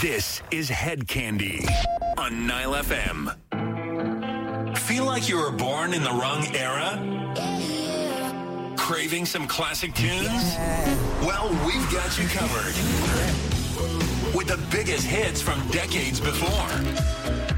This is Head Candy on Nile FM. Feel like you were born in the wrong era? Craving some classic tunes? Well, we've got you covered with the biggest hits from decades before.